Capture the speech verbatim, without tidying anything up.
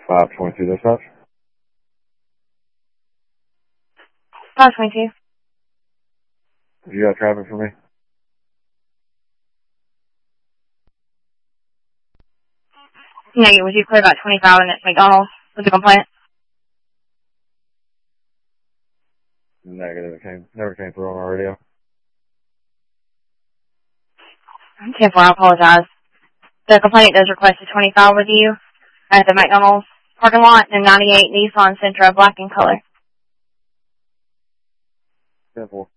five twenty-two dispatch. five twenty-two. You got traffic for me? Negative. Was you clear about twenty-five and it's McDonald's with the complaint? Negative. It came, never came through on our radio. ten four, I apologize. The complainant does request a twenty-five with you at the McDonald's parking lot in ninety-eight Nissan Sentra, black in color. ten four.